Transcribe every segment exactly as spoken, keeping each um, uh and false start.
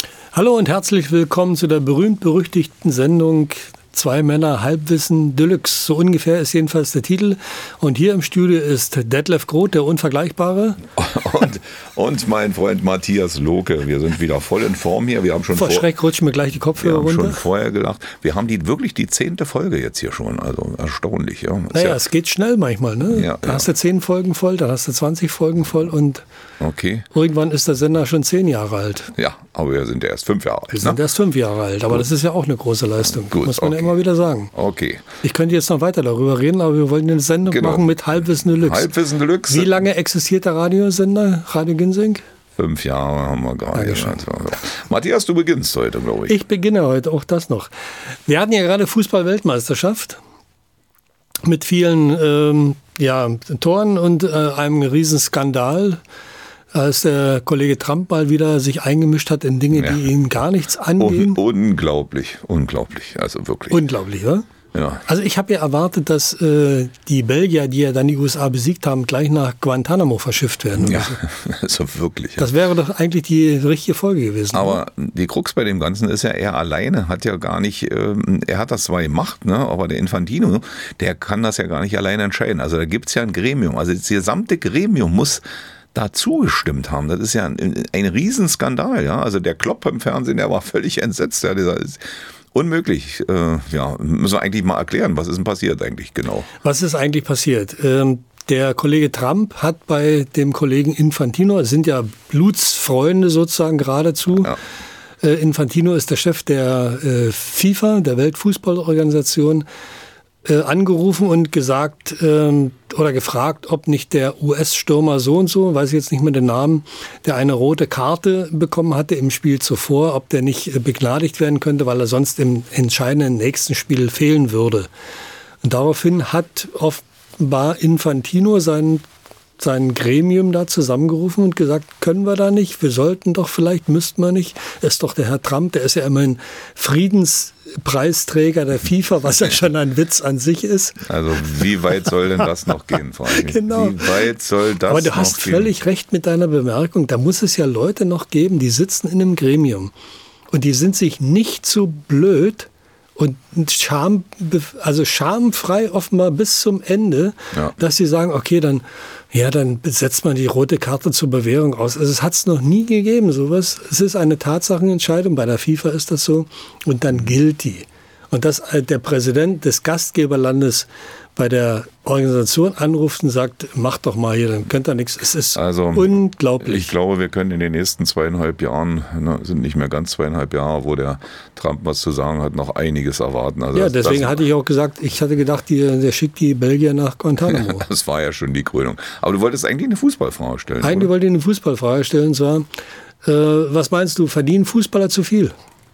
Hallo und herzlich willkommen zu der berühmt-berüchtigten Sendung Zwei Männer Halbwissen Deluxe. So ungefähr ist jedenfalls der Titel. Und hier im Studio ist Detlef Groth, der Unvergleichbare. Und, und mein Freund Matthias Lohke. Wir sind wieder voll in Form hier. Wir haben schon vor Schreck rutschen mir gleich die Kopfhörer runter. Wir haben schon vorher gelacht. Wir haben die wirklich die zehnte Folge jetzt hier schon. Also erstaunlich. Ja. Naja, ja, es geht schnell manchmal. Ne? Ja, da ja. hast du zehn Folgen voll, dann hast du zwanzig Folgen voll und okay. Irgendwann ist der Sender schon zehn Jahre alt. Ja, aber wir sind ja erst fünf Jahre alt. Wir sind ne? erst fünf Jahre alt, aber Gut. das ist ja auch eine große Leistung. Gut, muss man okay. ja immer wieder sagen. Okay. Ich könnte jetzt noch weiter darüber reden, aber wir wollten eine Sendung Genau. machen mit Halbwissen Deluxe. Halbwissen Deluxe. Wie lange existiert der Radiosender, Radio Ginseng? Fünf Jahre haben wir gerade. Dankeschön. Also, Matthias, du beginnst heute, glaube ich. Ich beginne heute, auch das noch. Wir hatten ja gerade Fußball-Weltmeisterschaft mit vielen ähm, ja, Toren und äh, einem riesen Skandal, als der Kollege Trump mal wieder sich eingemischt hat in Dinge, Ja. die ihn gar nichts angehen. Un unglaublich, unglaublich, also wirklich. Unglaublich, oder? Ja. Also ich habe ja erwartet, dass äh, die Belgier, die ja dann die U S A besiegt haben, gleich nach Guantanamo verschifft werden. Ja, also wirklich. Ja. Das wäre doch eigentlich die richtige Folge gewesen. Aber die Krux bei dem Ganzen ist ja, er alleine hat ja gar nicht, ähm, er hat das zwar gemacht, ne, aber der Infantino, der kann das ja gar nicht alleine entscheiden. Also da gibt es ja ein Gremium, also das gesamte Gremium muss da zugestimmt haben. Das ist ja ein, ein Riesenskandal. Ja? Also der Klopp im Fernsehen, der war völlig entsetzt. Ja, dieser, unmöglich. Äh, ja, müssen wir eigentlich mal erklären, was ist denn passiert eigentlich genau? Was ist eigentlich passiert? Ähm, der Kollege Trump hat bei dem Kollegen Infantino, es sind ja Blutsfreunde sozusagen geradezu, Ja. äh, Infantino ist der Chef der äh, FIFA, der Weltfußballorganisation, äh, angerufen und gesagt ähm, oder gefragt, ob nicht der U S-Stürmer so und so, weiß ich jetzt nicht mehr den Namen, der eine rote Karte bekommen hatte im Spiel zuvor, ob der nicht äh, begnadigt werden könnte, weil er sonst im entscheidenden nächsten Spiel fehlen würde. Und daraufhin hat offenbar Infantino sein, sein Gremium da zusammengerufen und gesagt, können wir da nicht, wir sollten doch vielleicht, müssten wir nicht. Das ist doch der Herr Trump, der ist ja immerhin Friedenspreisträger der FIFA, was ja schon ein Witz an sich ist. Also wie weit soll denn das noch gehen, frage ich. Genau. Wie weit soll das Aber du noch hast gehen? völlig recht mit deiner Bemerkung, da muss es ja Leute noch geben, die sitzen in einem Gremium und die sind sich nicht so blöd, und Scham, also schamfrei offenbar bis zum Ende, Ja. dass sie sagen, okay, dann, ja, dann setzt man die rote Karte zur Bewährung aus. Also es hat es noch nie gegeben, sowas. Es ist eine Tatsachenentscheidung, bei der FIFA ist das so, und dann gilt die. Und dass der Präsident des Gastgeberlandes bei der Organisation anruft und sagt, mach doch mal hier, dann könnt ihr nichts. Es ist Also, unglaublich. Ich glaube, wir können in den nächsten zweieinhalb Jahren, ne, sind nicht mehr ganz zweieinhalb Jahre, wo der Trump was zu sagen hat, noch einiges erwarten. Also ja, das, deswegen das, hatte ich auch gesagt, ich hatte gedacht, die, der schickt die Belgier nach Guantanamo. das war ja schon die Krönung. Aber du wolltest eigentlich eine Fußballfrage stellen. Eigentlich oder? wollte ich eine Fußballfrage stellen, und zwar, äh, was meinst du, verdienen Fußballer zu viel?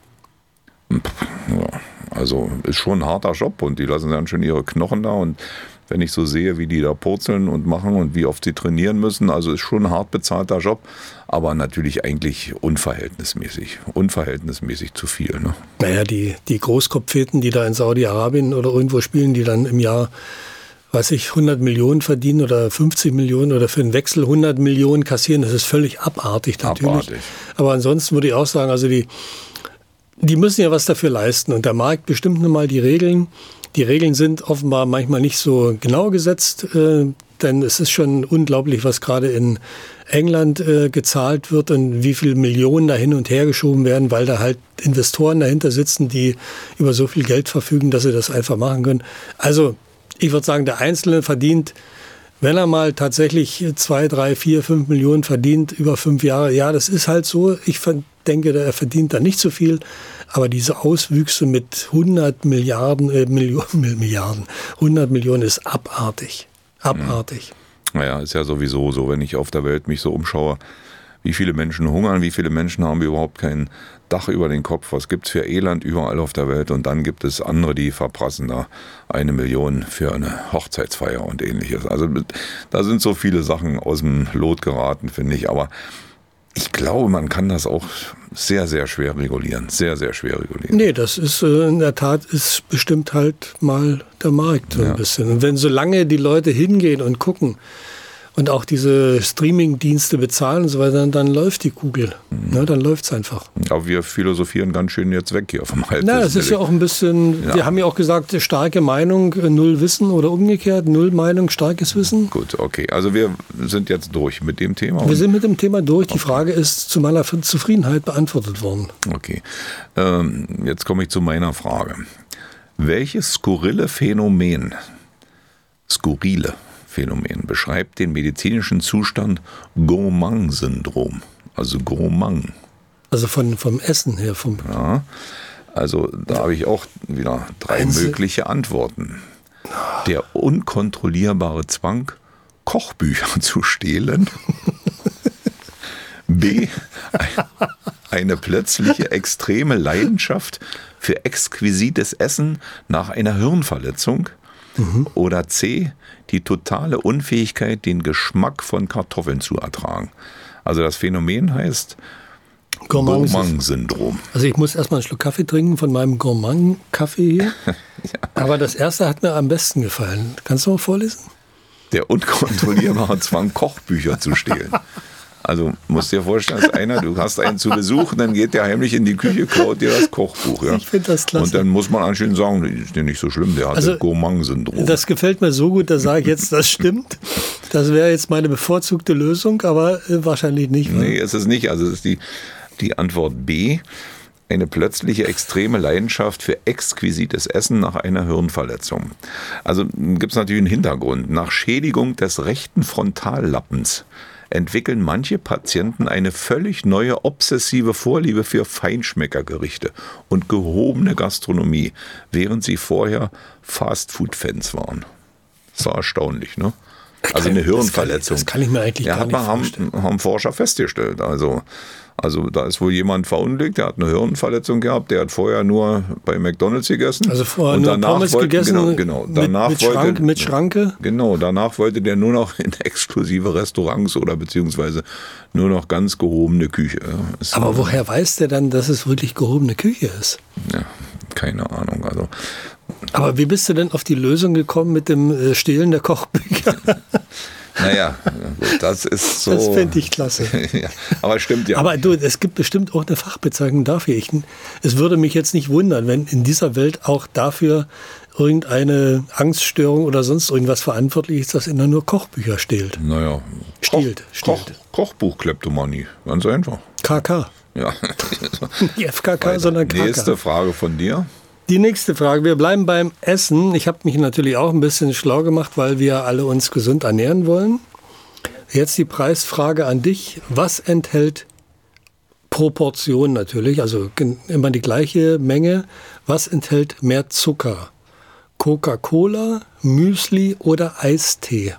Ja, also ist schon ein harter Job und die lassen dann schon ihre Knochen da und wenn ich so sehe, wie die da purzeln und machen und wie oft sie trainieren müssen, also ist schon ein hart bezahlter Job, aber natürlich eigentlich unverhältnismäßig, unverhältnismäßig zu viel. Ne? Naja, die, die Großkopfeten, die da in Saudi-Arabien oder irgendwo spielen, die dann im Jahr, weiß ich, hundert Millionen verdienen oder fünfzig Millionen oder für einen Wechsel hundert Millionen kassieren, das ist völlig abartig natürlich. Abartig. Aber ansonsten würde ich auch sagen, also die, die müssen ja was dafür leisten und der Markt bestimmt nun mal die Regeln. Die Regeln sind offenbar manchmal nicht so genau gesetzt, äh, denn es ist schon unglaublich, was gerade in England äh, gezahlt wird und wie viele Millionen da hin und her geschoben werden, weil da halt Investoren dahinter sitzen, die über so viel Geld verfügen, dass sie das einfach machen können. Also ich würde sagen, der Einzelne verdient, wenn er mal tatsächlich zwei, drei, vier, fünf Millionen verdient über fünf Jahre, ja, das ist halt so. Ich denke, er verdient da nicht so viel. Aber diese Auswüchse mit hundert Milliarden, äh, Millionen, Milliarden, hundert Millionen ist abartig. Abartig. Naja, ist ja sowieso so, wenn ich auf der Welt mich so umschaue, wie viele Menschen hungern, wie viele Menschen haben überhaupt kein Dach über den Kopf, was gibt es für Elend überall auf der Welt und dann gibt es andere, die verprassen da eine Million für eine Hochzeitsfeier und ähnliches. Also da sind so viele Sachen aus dem Lot geraten, finde ich, aber ich glaube, man kann das auch sehr, sehr schwer regulieren. Sehr, sehr schwer regulieren. Nee, das ist äh, in der Tat ist bestimmt halt mal der Markt so ein Ja. bisschen. Und wenn solange die Leute hingehen und gucken und auch diese Streaming-Dienste bezahlen und so weiter, dann, dann läuft die Kugel. Mhm. Ne, dann läuft es einfach. Aber wir philosophieren ganz schön jetzt weg hier vom Halbwissen. Na, es ist ja auch ein bisschen, ja. wir haben ja auch gesagt, starke Meinung, null Wissen oder umgekehrt, null Meinung, starkes Wissen. Gut, okay. Also wir sind jetzt durch mit dem Thema. Wir sind mit dem Thema durch. Die okay. Frage ist zu meiner Zufriedenheit beantwortet worden. Okay. Ähm, jetzt komme ich zu meiner Frage. Welches skurrile Phänomen, skurrile Phänomen beschreibt den medizinischen Zustand Gourmand-Syndrom? Also Gourmand. Also von, vom Essen her. Vom ja, also da habe ich auch wieder drei Einzel- mögliche Antworten. Der unkontrollierbare Zwang, Kochbücher zu stehlen. B. Eine plötzliche extreme Leidenschaft für exquisites Essen nach einer Hirnverletzung. Mhm. Oder C. Die totale Unfähigkeit, den Geschmack von Kartoffeln zu ertragen. Also das Phänomen heißt Gourmand-Syndrom. Also ich muss erstmal einen Schluck Kaffee trinken von meinem Gourmand-Kaffee hier. Ja. Aber das erste hat mir am besten gefallen. Kannst du mal vorlesen? Der unkontrollierbare Zwang, Kochbücher zu stehlen. Also musst dir vorstellen, dass einer, du hast einen zu Besuch, dann geht der heimlich in die Küche, klaut dir das Kochbuch. Ja? Ich finde das klasse. Und dann muss man anscheinend sagen, das ist ja nicht so schlimm, der hat also, Gourmand-Syndrom. Das gefällt mir so gut, da sage ich jetzt, das stimmt. Das wäre jetzt meine bevorzugte Lösung, aber äh, wahrscheinlich nicht. Nee, es ist nicht. Also es ist die, die Antwort B. Eine plötzliche extreme Leidenschaft für exquisites Essen nach einer Hirnverletzung. Also gibt es natürlich einen Hintergrund. Nach Schädigung des rechten Frontallappens entwickeln manche Patienten eine völlig neue obsessive Vorliebe für Feinschmeckergerichte und gehobene Gastronomie, während sie vorher Fastfood-Fans waren. Das war erstaunlich, ne? Also eine Hirnverletzung. Das kann ich mir eigentlich ja, gar nicht haben, vorstellen. haben Forscher festgestellt. Also, also da ist wohl jemand verunglückt, der hat eine Hirnverletzung gehabt, der hat vorher nur bei McDonald's gegessen. Also vorher und nur danach Pommes wollte, gegessen genau, genau, danach mit, mit, wollte, Schrank, mit Schranke. Genau, danach wollte der nur noch in exklusive Restaurants oder beziehungsweise nur noch ganz gehobene Küche. Ist Aber woher weiß der dann, dass es wirklich gehobene Küche ist? Ja, keine Ahnung. Also Aber wie bist du denn auf die Lösung gekommen mit dem Stehlen der Kochbücher? Naja, das ist so. Das finde ich klasse. Ja, aber stimmt ja. Aber du, es gibt bestimmt auch eine Fachbezeichnung dafür. Ich, es würde mich jetzt nicht wundern, wenn in dieser Welt auch dafür irgendeine Angststörung oder sonst irgendwas verantwortlich ist, dass immer nur Kochbücher stehlt. Naja. Stiehlt. Koch, Koch, Kochbuchkleptomanie. Ganz einfach. K K. Ja. Nicht F K K, sondern K K. Nächste Frage von dir. Die nächste Frage, wir bleiben beim Essen. Ich habe mich natürlich auch ein bisschen schlau gemacht, weil wir alle uns gesund ernähren wollen. Jetzt die Preisfrage an dich. Was enthält Proportion natürlich, also immer die gleiche Menge, was enthält mehr Zucker? Coca-Cola, Müsli oder Eistee?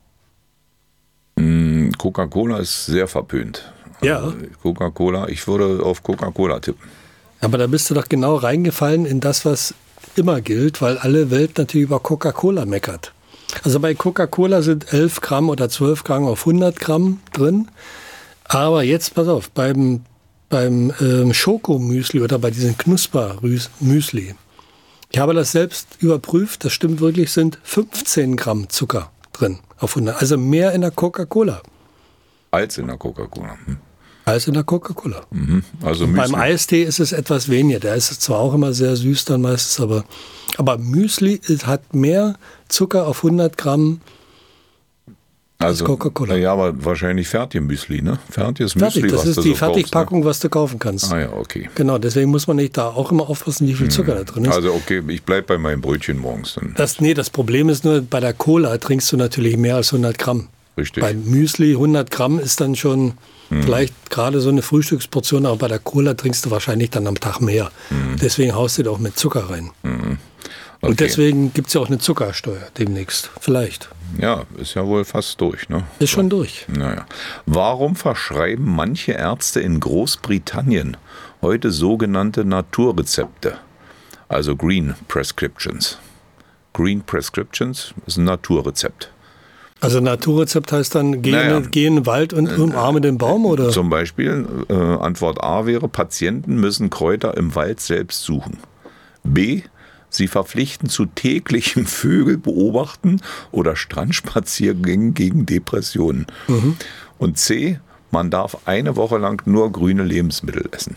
Coca-Cola ist sehr verpönt. Ja. Also Coca-Cola, ich würde auf Coca-Cola tippen. Aber da bist du doch genau reingefallen in das, was immer gilt, weil alle Welt natürlich über Coca-Cola meckert. Also bei Coca-Cola sind elf Gramm oder zwölf Gramm auf hundert Gramm drin. Aber jetzt, pass auf, beim, beim ähm, Schokomüsli oder bei diesem Knusper-Müsli, ich habe das selbst überprüft, das stimmt wirklich, sind fünfzehn Gramm Zucker drin auf hundert. Also mehr in der Coca-Cola. Als in der Coca-Cola. Hm. Als in der Coca-Cola. Mhm. Also Müsli. Beim Eistee ist es etwas weniger. Der ist zwar auch immer sehr süß dann meistens, aber, aber Müsli hat mehr Zucker auf hundert Gramm als also, Coca-Cola. Ja, aber wahrscheinlich Fertigmüsli, ne? Fertiges Fertig, Müsli, das was ist du die so Fertigpackung, kaufst, ne? was du kaufen kannst. Ah ja, okay. Genau, deswegen muss man nicht da auch immer aufpassen, wie viel Zucker hm. da drin ist. Also okay, ich bleibe bei meinem Brötchen morgens dann. Das, nee, das Problem ist nur, bei der Cola trinkst du natürlich mehr als hundert Gramm. Richtig. Bei Müsli hundert Gramm ist dann schon hm. vielleicht gerade so eine Frühstücksportion, aber bei der Cola trinkst du wahrscheinlich dann am Tag mehr. Hm. Deswegen haust du da auch mit Zucker rein. Hm. Okay. Und deswegen gibt es ja auch eine Zuckersteuer demnächst. Vielleicht. Ja, ist ja wohl fast durch, ne? Ist schon durch. Naja. Warum verschreiben manche Ärzte in Großbritannien heute sogenannte Naturrezepte? Also Green Prescriptions. Green Prescriptions ist ein Naturrezept. Also Naturrezept heißt dann, geh, naja. in, geh in den Wald und umarme den Baum, oder? Zum Beispiel, äh, Antwort A wäre, Patienten müssen Kräuter im Wald selbst suchen. B, Sie verpflichten zu täglichem Vögelbeobachten oder Strandspaziergängen gegen Depressionen. Mhm. Und C, man darf eine Woche lang nur grüne Lebensmittel essen.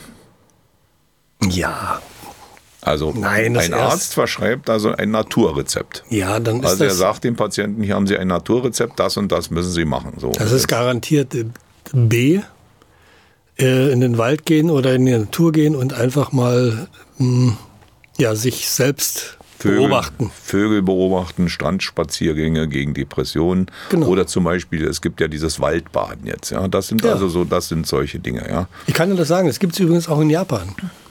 Ja. Also Nein, ein Arzt verschreibt also ein Naturrezept. Ja, dann ist also er das, sagt dem Patienten, hier haben Sie ein Naturrezept, das und das müssen Sie machen. So. Das ist garantiert B, äh, in den Wald gehen oder in die Natur gehen und einfach mal mh, ja, sich selbst Vögel, beobachten. Vögel beobachten, Strandspaziergänge gegen Depressionen. Genau. Oder zum Beispiel, es gibt ja dieses Waldbaden jetzt. Ja, das sind Ja. also so, das sind solche Dinge. Ja. Ich kann dir das sagen, das gibt es übrigens auch in Japan.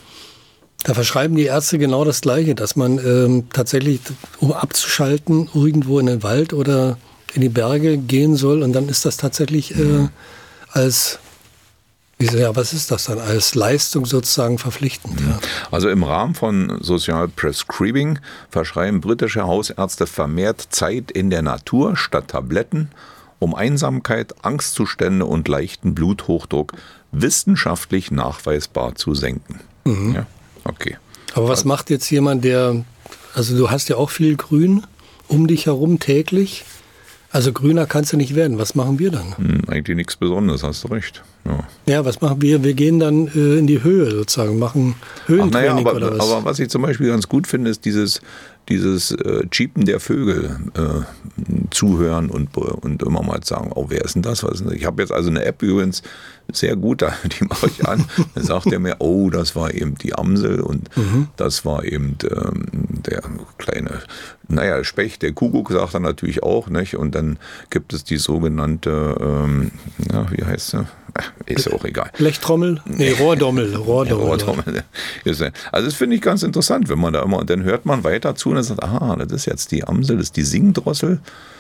Da verschreiben die Ärzte genau das Gleiche, dass man ähm, tatsächlich, um abzuschalten, irgendwo in den Wald oder in die Berge gehen soll. Und dann ist das tatsächlich äh, als, wie, ja, was ist das dann, als Leistung sozusagen verpflichtend. Ja. Also im Rahmen von Social Prescribing verschreiben britische Hausärzte vermehrt Zeit in der Natur statt Tabletten, um Einsamkeit, Angstzustände und leichten Bluthochdruck wissenschaftlich nachweisbar zu senken. Mhm. Ja. Okay. Aber was macht jetzt jemand, der, also du hast ja auch viel Grün um dich herum täglich, also grüner kannst du nicht werden. Was machen wir dann? Hm, eigentlich nichts Besonderes, hast du recht. Ja, ja was machen wir? Wir gehen dann äh, in die Höhe sozusagen, machen Höhentraining. Ach, naja, aber, oder was? Aber was ich zum Beispiel ganz gut finde, ist dieses, dieses äh, Cheepen der Vögel, äh, zuhören und, und immer mal sagen, oh, wer ist denn das? Was ist denn das? Ich habe jetzt also eine App übrigens, sehr gut, die mache ich an. Dann sagt er mir, oh, das war eben die Amsel und mhm. das war eben ähm, der kleine, naja, Specht, der Kuckuck, sagt er natürlich auch, nicht? Und dann gibt es die sogenannte, ähm, ja, wie heißt sie? Ist ja auch egal. Blechtrommel? Nee, Rohrdommel. Rohrdommel, ja, Rohrdommel. Ja. Also das finde ich ganz interessant, wenn man da immer, und dann hört man weiter zu und dann sagt, aha, das ist jetzt die Amsel, das ist die Singdrossel.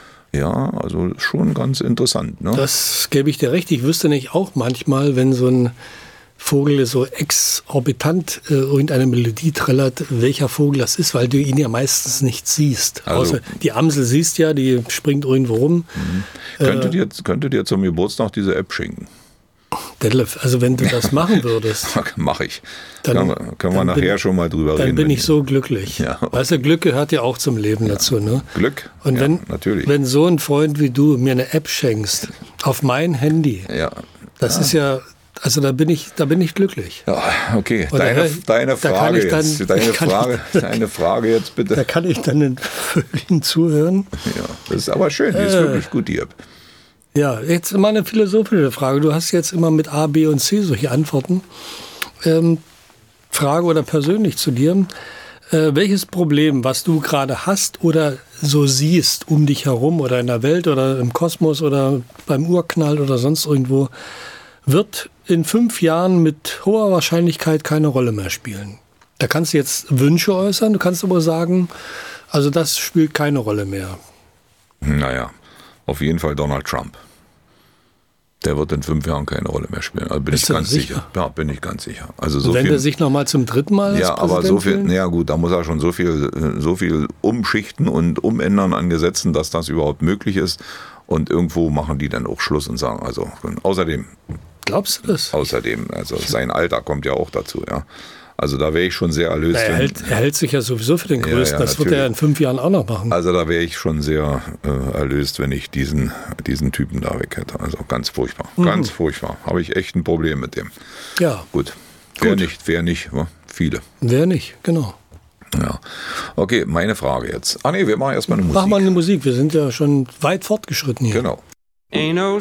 Ja, also schon ganz interessant. Ne? Das gebe ich dir recht. Ich wüsste nicht auch manchmal, wenn so ein Vogel so exorbitant äh, irgendeine Melodie trällert, welcher Vogel das ist, weil du ihn ja meistens nicht siehst. Also, Außer die Amsel siehst ja, die springt irgendwo rum. Mhm. Könnte, äh, dir, könnte dir zum Geburtstag diese App schenken? Detlef, also wenn du das machen würdest. Mache ich. Dann, können wir, können wir nachher bin, schon mal drüber dann reden. Dann bin ich so glücklich. Ja. Weißt du, Glück gehört ja auch zum Leben ja. dazu. Ne? Glück, und wenn, ja, natürlich. Wenn so ein Freund wie du mir eine App schenkst, auf mein Handy, ja. das ja. ist ja, also da bin ich, da bin ich glücklich. Ja, okay. Und deine, da, deine Frage da dann, jetzt. Deine Frage, ich, deine Frage jetzt bitte. Da kann ich dann den Vögeln zuhören. Ja, das ist aber schön, die ist äh, wirklich gut, die App. Ja, jetzt mal eine philosophische Frage. Du hast jetzt immer mit A, B und C solche Antworten. Ähm, Frage oder persönlich zu dir. Äh, welches Problem, was du gerade hast oder so siehst um dich herum oder in der Welt oder im Kosmos oder beim Urknall oder sonst irgendwo, wird in fünf Jahren mit hoher Wahrscheinlichkeit keine Rolle mehr spielen? Da kannst du jetzt Wünsche äußern, du kannst aber sagen, also das spielt keine Rolle mehr. Naja, auf jeden Fall Donald Trump. Der wird in fünf Jahren keine Rolle mehr spielen. Also bin Bist ich du ganz sicher? sicher. Ja, bin ich ganz sicher. Also so Und wenn viel, er sich noch mal zum dritten Mal als ja, aber Präsident so viel, wählen? naja gut, da muss er schon so viel, so viel umschichten und umändern an Gesetzen, dass das überhaupt möglich ist. Und irgendwo machen die dann auch Schluss und sagen, also außerdem. Glaubst du das? Außerdem, also sein Alter kommt ja auch dazu, ja. Also da wäre ich schon sehr erlöst. Na, er, hält, er hält sich ja sowieso für den Größten. Ja, ja, das wird er in fünf Jahren auch noch machen. Also da wäre ich schon sehr äh, erlöst, wenn ich diesen, diesen Typen da weg hätte. Also ganz furchtbar. Mhm. Ganz furchtbar. Habe ich echt ein Problem mit dem. Ja. Gut. Wer nicht, wer nicht, wa? Viele. Wer nicht, genau. Ja. Okay, meine Frage jetzt. Ah nee, wir machen erstmal eine Musik. Machen wir eine Musik. Wir sind ja schon weit fortgeschritten hier. Genau.